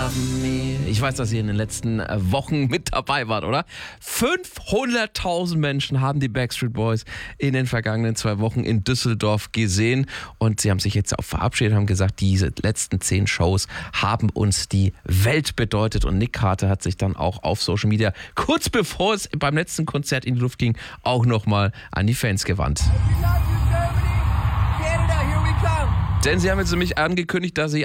Ich weiß, dass ihr in den letzten Wochen mit dabei wart, oder? 500.000 Menschen haben die Backstreet Boys in den vergangenen 2 Wochen in Düsseldorf gesehen. Und sie haben sich jetzt auch verabschiedet, haben gesagt, diese letzten 10 Shows haben uns die Welt bedeutet. Und Nick Carter hat sich dann auch auf Social Media, kurz bevor es beim letzten Konzert in die Luft ging, auch nochmal an die Fans gewandt. Denn sie haben jetzt nämlich angekündigt, dass sie